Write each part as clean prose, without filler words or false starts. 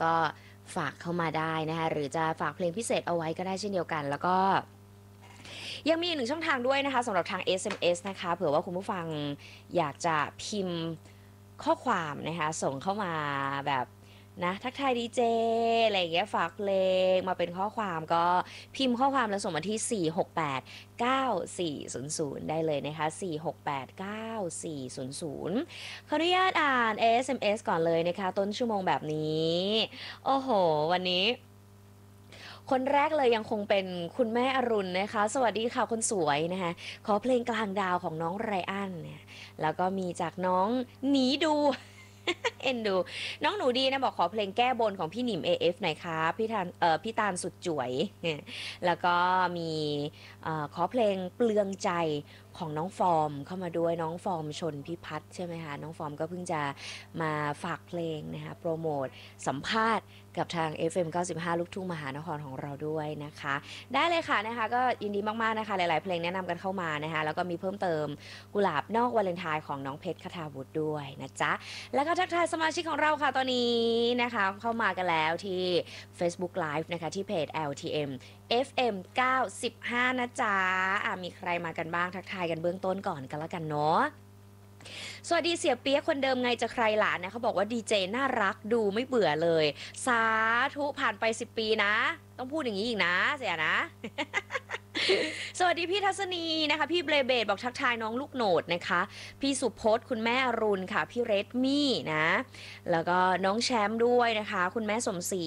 ก็ฝากเข้ามาได้นะคะหรือจะฝากเพลงพิเศษเอาไว้ก็ได้เช่นเดียวกันแล้วก็ยังมีอีกหนึ่งช่องทางด้วยนะคะสำหรับทาง SMS นะคะเผื่อว่าคุณผู้ฟังอยากจะพิมพ์ข้อความนะคะส่งเข้ามาแบบนะทักทายดีเจอะไรอย่างเงี้ยฝากเพลงมาเป็นข้อความก็พิมพ์ข้อความแล้วส่งมาที่ 4689400 ได้เลยนะคะ 4689400 ขออนุญาตอ่าน SMS ก่อนเลยนะคะต้นชั่วโมงแบบนี้โอ้โหวันนี้คนแรกเลยยังคงเป็นคุณแม่อรุณนะคะสวัสดีค่ะคนสวยนะคะขอเพลงกลางดาวของน้องไรอันเนี่ยแล้วก็มีจากน้องหนีดู เอ็นดูน้องหนูดีนะบอกขอเพลงแก้บนของพี่หนิม AF หน่อยครับพี่ตาลสุดจ่วยแล้วก็มีขอเพลงเปลืองใจของน้องฟอร์มเข้ามาด้วยน้องฟอร์มชนพิพัฒน์ใช่ไหมคะน้องฟอร์มก็เพิ่งจะมาฝากเพลงนะคะโปรโมทสัมภาษณ์กับทาง FM 95ลูกทุ่งมหานครของเราด้วยนะคะได้เลยค่ะนะคะก็ยินดีมากๆนะคะหลายๆเพลงแนะนำกันเข้ามานะคะแล้วก็มีเพิ่มเติมกุหลาบนอกวาเลนไทน์ของน้องเพชรคทาวุฒิด้วยนะจ๊ะแล้วก็ทักทายสมาชิกของเราค่ะตอนนี้นะคะเข้ามากันแล้วที่ Facebook Live นะคะที่เพจ LTM FM 95นะจ๊ะมีใครมากันบ้างทักทายกันเบื้องต้นก่อนกันแล้วกันเนาะสวัสดีเสียเปี๊ยกคนเดิมไงจะใครหลานนะเขาบอกว่าดีเจน่ารักดูไม่เบื่อเลยสาธุผ่านไป10 ปีนะต้องพูดอย่างนี้อีกนะเสียนะ สวัสดีพี่ทัศนีนะคะพี่เบลเบดบอกทักทายน้องลูกโหนดนะคะพี่สุพจน์คุณแม่อรุณค่ะพี่เรดมี่นะแล้วก็น้องแชมป์ด้วยนะคะคุณแม่สมศรี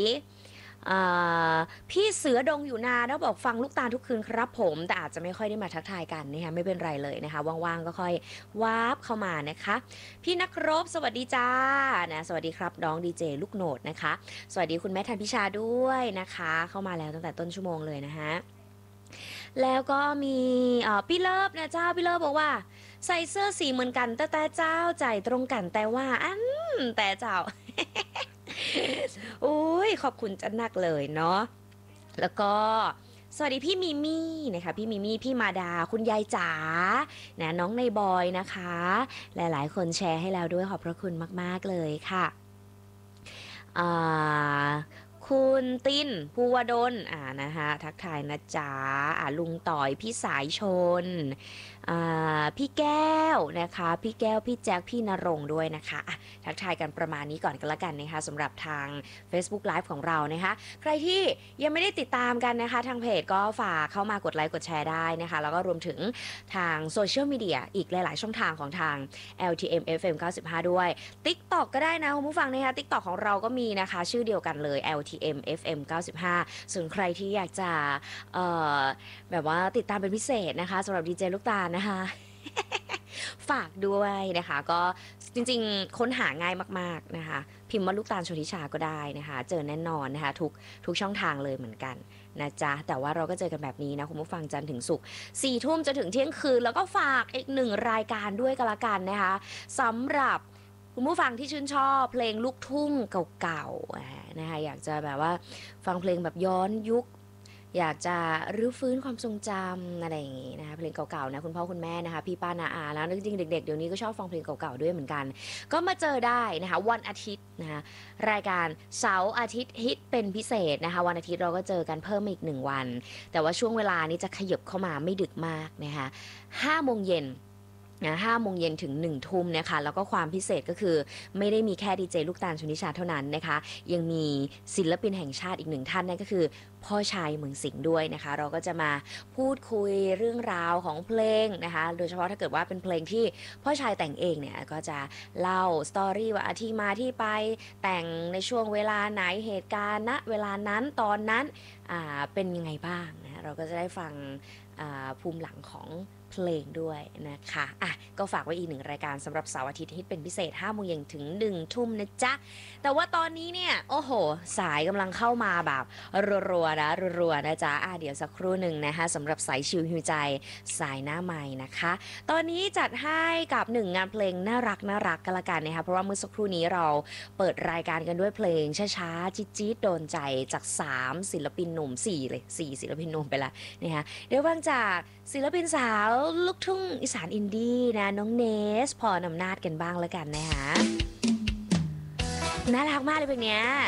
พี่เสือดงอยู่นานแล้วบอกฟังลูกตาลทุกคืนครับผมแต่อาจจะไม่ค่อยได้มาทักทายกันนะคะไม่เป็นไรเลยนะคะว่างๆก็ค่อยวาร์ปเข้ามานะคะพี่นักรบสวัสดีจ้านะสวัสดีครับน้องดีเจลูกโหนดนะคะสวัสดีคุณแม่ทันพิชาด้วยนะคะเข้ามาแล้วตั้งแต่ต้นชั่วโมงเลยนะคะแล้วก็มีพี่เลิฟนะเจ้าพี่เลิฟบอกว่าใส่เสื้อสีเหมือนกันแต่เจ้าใจตรงกันแต่ว่าแต่เจ้า อุ้ยขอบคุณจันนักเลยเนาะแล้วก็สวัสดีพี่มิมี่นะคะพี่มิมี่พี่มาดาคุณยายจ๋านะน้องในบอยนะคะหลายๆคนแชร์ให้แล้วด้วยขอบพระคุณมากๆเลยค่ะคุณตินภูวดลนะคะทักทายนะจ๊ะลุงต่อยพี่สายชนพี่แก้วนะคะพี่แก้วพี่แจ็คพี่นรงค์ด้วยนะคะทักทายกันประมาณนี้ก่อนกันละกันนะคะสำหรับทาง Facebook Live ของเรานะคะใครที่ยังไม่ได้ติดตามกันนะคะทางเพจก็ฝากเข้ามากดไลค์กดแชร์ได้นะคะแล้วก็รวมถึงทางโซเชียลมีเดียอีกหลายๆช่องทางของทาง LTM FM 95ด้วย TikTok ก็ได้นะคุณผู้ฟังนะคะ TikTok ของเราก็มีนะคะชื่อเดียวกันเลย LTM FM 95ส่วนใครที่อยากจะแบบว่าติดตามเป็นพิเศษนะคะสำหรับดีเจลูกตาลนะคะ ฝากด้วยนะคะก็จริงๆค้นหาง่ายมากๆนะคะพิมพ์ว่าลูกตาลชนทิชาก็ได้นะคะเจอแน่นอนนะคะทุกช่องทางเลยเหมือนกันนะจ๊ะแต่ว่าเราก็เจอกันแบบนี้นะคุณผู้ฟังจันทร์ถึงศุกร์4 ทุ่มจนถึงเที่ยงคืนแล้วก็ฝากอีก1 รายการด้วยกันละกันนะคะสำหรับคุณผู้ฟังที่ชื่นชอบเพลงลูกทุ่งเก่าๆนะคะอยากจะแบบว่าฟังเพลงแบบย้อนยุคอยากจะรื้อฟื้นความทรงจำอะไรอย่างงี้นะคะเพลงเก่าๆนะคุณพ่อคุณแม่นะคะพี่ป้านาอาแล้วจริงๆเด็กๆเดี๋ยวนี้ก็ชอบฟังเพลงเก่าๆด้วยเหมือนกันก็มาเจอได้นะคะวันอาทิตย์นะคะรายการเสาร์อาทิตย์ฮิตเป็นพิเศษนะคะวันอาทิตย์เราก็เจอกันเพิ่มอีก1 วันแต่ว่าช่วงเวลานี้จะขยับเข้ามาไม่ดึกมากนะคะ5 โมงเย็นนะ5 โมงเย็นถึง1 ทุ่มนะคะแล้วก็ความพิเศษก็คือไม่ได้มีแค่ดีเจลูกตาลชนิชาเท่านั้นนะคะยังมีศิลปินแห่งชาติอีก1 ท่านนั่นก็คือพ่อชายเมืองสิงห์ด้วยนะคะเราก็จะมาพูดคุยเรื่องราวของเพลงนะคะโดยเฉพาะถ้าเกิดว่าเป็นเพลงที่พ่อชายแต่งเองเนี่ยก็จะเล่าสตอรี่ว่าที่มาที่ไปแต่งในช่วงเวลาไหนเหตุการณ์ณเวลานั้นตอนนั้นเป็นยังไงบ้างนะเราก็จะได้ฟังภูมิหลังของเพลงด้วยนะคะก็ฝากไว้อีก1 รายการสำหรับเสาร์อาทิตย์ที่เป็นพิเศษ5 โมงเย็นถึง1 ทุ่มนะจ๊ะแต่ว่าตอนนี้เนี่ยโอ้โหสายกำลังเข้ามาแบบรัวๆนะรัวๆนะจ๊ะเดี๋ยวสักครู่หนึ่งนะคะสำหรับสายชิวหิวใจสายหน้าใหม่นะคะตอนนี้จัดให้กับ1 งานเพลงน่ารักกันละกันนะคะเพราะว่าเมื่อสักครู่นี้เราเปิดรายการกันด้วยเพลงช้าๆจี๊ดๆโดนใจจาก3 ศิลปินหนุ่ม4เลย4 ศิลปินหนุ่มไปละนะคะเดี๋ยวฟังจากศิลปินสาวลูกทุ่งอีสานอินดี้นะน้องเนสพรอำนาจกันบ้างแล้วกันนะคะน่ารักมากเลยเพลงเนี้ย